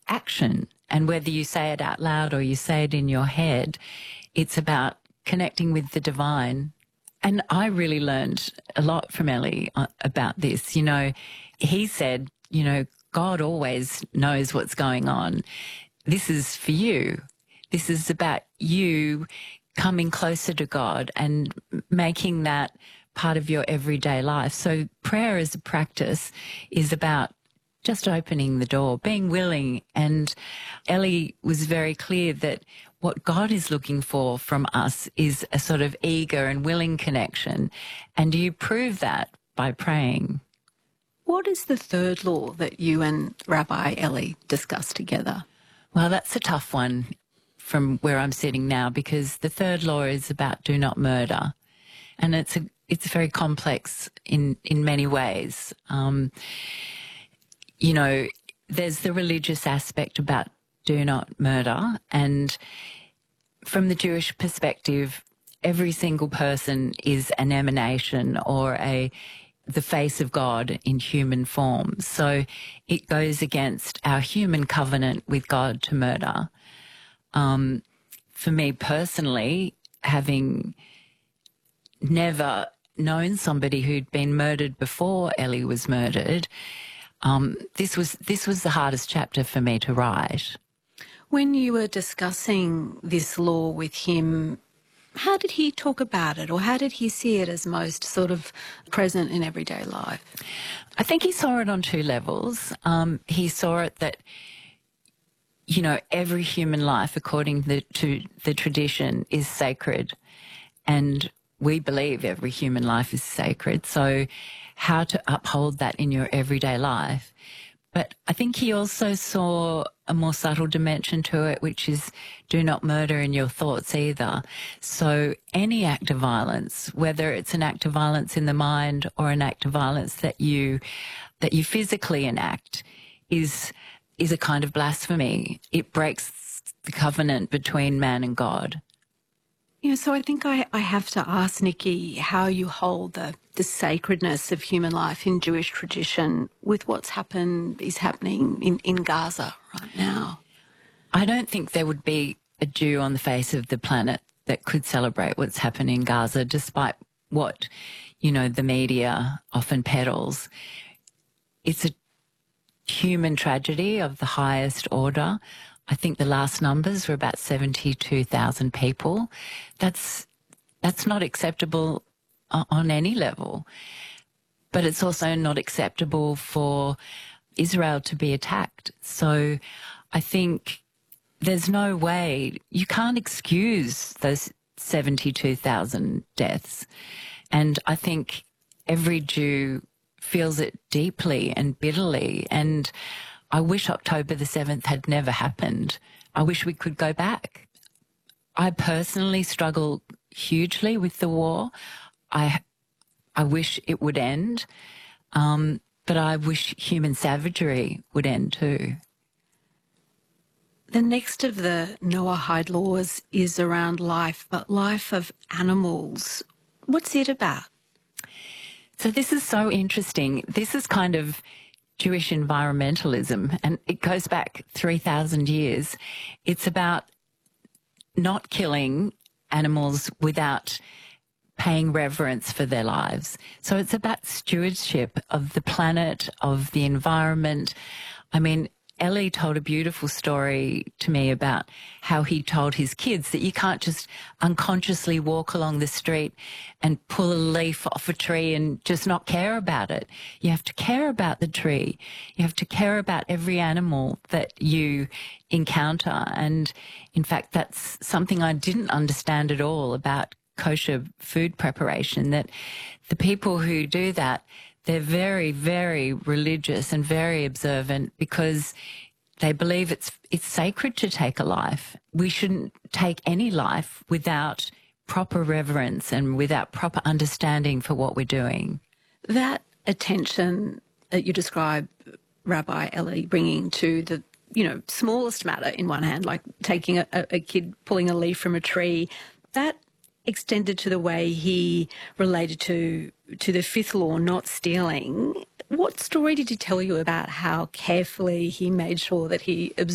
action. And whether you say it out loud or you say it in your head, it's about connecting with the divine. And I really learned a lot from Ellie about this. You know, he said, you know, God always knows what's going on. This is for you. This is about you coming closer to God and making that part of your everyday life. So prayer as a practice is about just opening the door, being willing. And Ellie was very clear that what God is looking for from us is a sort of eager and willing connection. And you prove that by praying. What is the third law that you and Rabbi Ellie discussed together? Well, that's a tough one from where I'm sitting now, because the third law is about do not murder. And it's very complex in many ways. You know, there's the religious aspect about do not murder. And from the Jewish perspective, every single person is an emanation or the face of God in human form. So it goes against our human covenant with God to murder. For me personally, having never known somebody who'd been murdered before Ellie was murdered, this was the hardest chapter for me to write. When you were discussing this law with him, how did he talk about it, or how did he see it as most sort of present in everyday life? I think he saw it on two levels. He saw it that, you know, every human life, according to the tradition, is sacred. And we believe every human life is sacred. So how to uphold that in your everyday life. But I think he also saw a more subtle dimension to it, which is do not murder in your thoughts either. So any act of violence, whether it's an act of violence in the mind or an act of violence that you physically enact, is a kind of blasphemy. It breaks the covenant between man and God. You know, so I think I have to ask, Nikki, how you hold the sacredness of human life in Jewish tradition with what's happening in Gaza right now. I don't think there would be a Jew on the face of the planet that could celebrate what's happening in Gaza, despite what, you know, the media often peddles. It's a human tragedy of the highest order. I think the last numbers were about 72,000 people. That's not acceptable on any level. But it's also not acceptable for Israel to be attacked. So I think there's no way, you can't excuse those 72,000 deaths. And I think every Jew feels it deeply and bitterly. And I wish October the 7th had never happened. I wish we could go back. I personally struggle hugely with the war. I wish it would end, but I wish human savagery would end too. The next of the Noahide laws is around life, but life of animals. What's it about? So this is so interesting. This is kind of Jewish environmentalism, and it goes back 3,000 years. It's about not killing animals without paying reverence for their lives. So it's about stewardship of the planet, of the environment. I mean, Ellie told a beautiful story to me about how he told his kids that you can't just unconsciously walk along the street and pull a leaf off a tree and just not care about it. You have to care about the tree. You have to care about every animal that you encounter. And in fact, that's something I didn't understand at all about kosher food preparation, that the people who do that, they're very, very religious and very observant because they believe it's sacred to take a life. We shouldn't take any life without proper reverence and without proper understanding for what we're doing. That attention that you describe Rabbi Ellie bringing to the, you know, smallest matter in one hand, like taking a kid pulling a leaf from a tree, that extended to the way he related to the fifth law, not stealing. What story did he tell you about how carefully he made sure that he observed